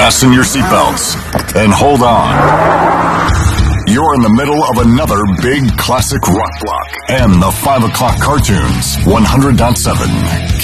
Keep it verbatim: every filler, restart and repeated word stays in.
Fasten your seatbelts and hold on. You're in the middle of another big classic rock block and the five o'clock cartoons. one hundred point seven